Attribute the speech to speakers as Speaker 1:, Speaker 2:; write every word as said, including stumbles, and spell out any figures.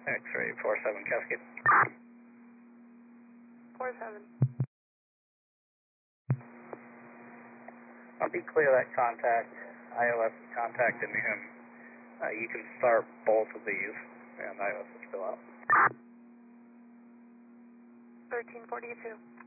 Speaker 1: X-ray four seven Cascade.
Speaker 2: four seven.
Speaker 1: I'll be clear that contact, I O S is contacting him. Uh, you can start both of these, and I O S is still out.
Speaker 2: thirteen forty-two.